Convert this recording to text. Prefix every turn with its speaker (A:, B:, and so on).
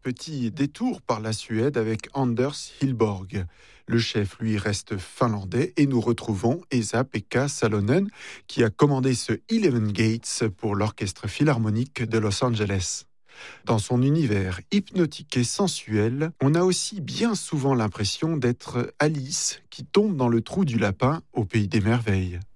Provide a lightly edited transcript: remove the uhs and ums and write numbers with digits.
A: Petit détour par la Suède avec Anders Hillborg. Le chef, lui, reste finlandais et nous retrouvons Esa-Pekka Salonen qui a commandé ce Eleven Gates pour l'Orchestre Philharmonique de Los Angeles. Dans son univers hypnotique et sensuel, on a aussi bien souvent l'impression d'être Alice qui tombe dans le trou du lapin au pays des merveilles.